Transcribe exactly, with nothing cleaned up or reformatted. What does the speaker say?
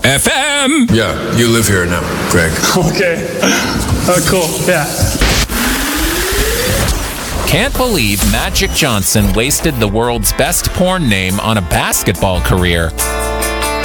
F M. Yeah, you live here now, Greg. Okay. Oh, cool. Yeah. Can't believe Magic Johnson wasted the world's best porn name on a basketball career.